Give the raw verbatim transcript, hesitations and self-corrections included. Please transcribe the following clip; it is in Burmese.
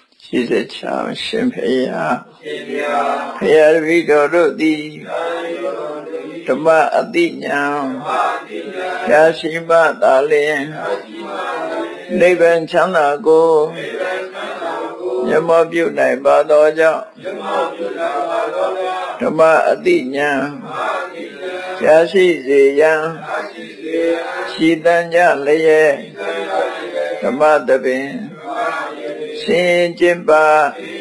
ရှိစေချောင်းရှင်ဖရာဖရာတပည့်တော်တို့သည်ဓမ္မအတိညာရရှိမှသာလျှင်နိဗ္ဗာန်ချမ်းသာကိုမျက်မှောက်ပြုနိုင်ပါသောကြောင့်ဓမ္မအတိညာရရှိစေရန်ရှိတန်ကြလျက်ဓမ္မတပင်ဆင်ကျင်ပါ